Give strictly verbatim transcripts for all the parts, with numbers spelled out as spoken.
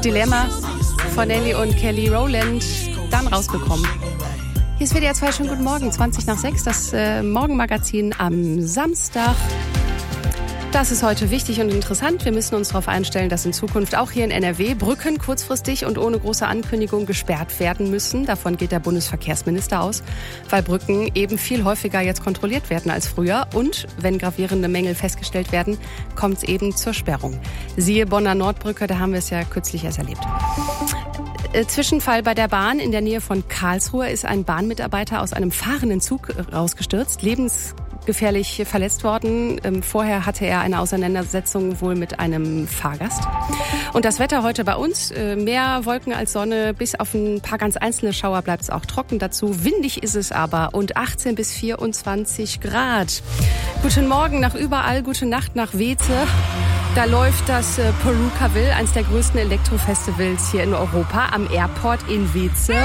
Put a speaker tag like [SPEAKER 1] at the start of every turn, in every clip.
[SPEAKER 1] Dilemma von Nelly und Kelly Rowland dann rausgekommen. Hier ist W D R zwei, schönen guten Morgen, zwanzig nach sechs, das äh, Morgenmagazin am Samstag. Das ist heute wichtig und interessant. Wir müssen uns darauf einstellen, dass in Zukunft auch hier in N R W Brücken kurzfristig und ohne große Ankündigung gesperrt werden müssen. Davon geht der Bundesverkehrsminister aus, weil Brücken eben viel häufiger jetzt kontrolliert werden als früher. Und wenn gravierende Mängel festgestellt werden, kommt es eben zur Sperrung. Siehe Bonner Nordbrücke, da haben wir es ja kürzlich erst erlebt. Zwischenfall bei der Bahn. In der Nähe von Karlsruhe ist ein Bahnmitarbeiter aus einem fahrenden Zug rausgestürzt, lebensgefährlich verletzt worden. Vorher hatte er eine Auseinandersetzung wohl mit einem Fahrgast. Und das Wetter heute bei uns, mehr Wolken als Sonne, bis auf ein paar ganz einzelne Schauer bleibt es auch trocken dazu. Windig ist es aber und achtzehn bis vierundzwanzig Grad. Guten Morgen nach überall, gute Nacht nach Weeze. Da läuft das äh, Perukaville, eines der größten Elektrofestivals hier in Europa, am Airport in Weeze.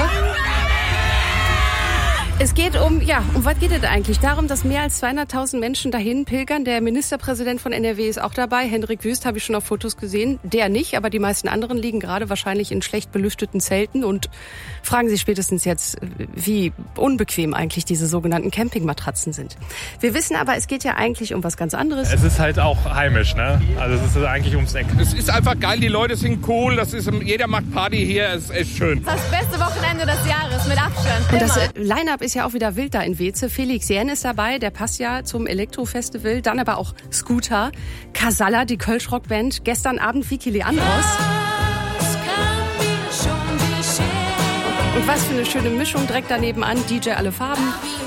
[SPEAKER 1] Es geht um, ja, um was geht es eigentlich? Darum, dass mehr als zweihunderttausend Menschen dahin pilgern. Der Ministerpräsident von N R W ist auch dabei. Hendrik Wüst habe ich schon auf Fotos gesehen. Der nicht, aber die meisten anderen liegen gerade wahrscheinlich in schlecht belüfteten Zelten und fragen sich spätestens jetzt, wie unbequem eigentlich diese sogenannten Campingmatratzen sind. Wir wissen aber, es geht ja eigentlich um was ganz anderes.
[SPEAKER 2] Es ist halt auch heimisch, ne? Also es ist eigentlich ums Eck.
[SPEAKER 3] Es ist einfach geil, die Leute sind cool, das ist, jeder macht Party hier, es ist echt schön.
[SPEAKER 4] Das beste Wochenende des Jahres, mit Abstand.
[SPEAKER 1] Und das äh, Line-Up ist ja auch wieder wild da in Weeze. Felix Jähn ist dabei, der passt ja zum Elektrofestival. Dann aber auch Scooter, Casalla, die Kölsch-Rockband. Gestern Abend Vicky Leandros. Und was für eine schöne Mischung, direkt daneben an, D J Alle Farben.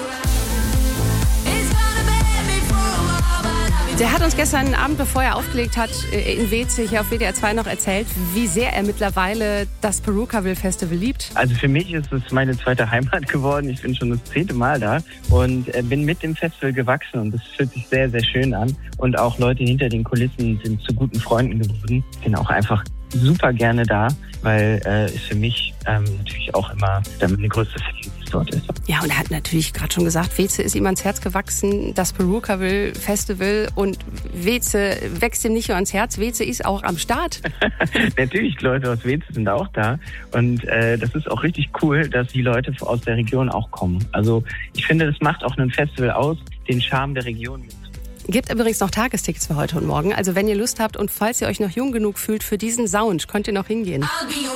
[SPEAKER 1] Der hat uns gestern Abend, bevor er aufgelegt hat, in Weeze hier auf W D R zwei noch erzählt, wie sehr er mittlerweile das Perukaville Festival liebt.
[SPEAKER 5] Also für mich ist es meine zweite Heimat geworden. Ich bin schon das zehnte Mal da und bin mit dem Festival gewachsen und das fühlt sich sehr, sehr schön an. Und auch Leute hinter den Kulissen sind zu guten Freunden geworden. Ich bin auch einfach super gerne da, weil äh, es für mich ähm, natürlich auch immer eine größte Verdienst dort ist.
[SPEAKER 1] Ja, und er hat natürlich gerade schon gesagt, Weeze ist ihm ans Herz gewachsen, das Perukaville Festival, und Weeze wächst ihm nicht nur ans Herz, Weeze ist auch am Start.
[SPEAKER 5] Natürlich, Leute aus Weeze sind auch da und äh, das ist auch richtig cool, dass die Leute aus der Region auch kommen. Also ich finde, das macht auch ein Festival aus, den Charme der Region mit.
[SPEAKER 1] Gibt übrigens noch Tagestickets für heute und morgen. Also wenn ihr Lust habt und falls ihr euch noch jung genug fühlt für diesen Sound, könnt ihr noch hingehen.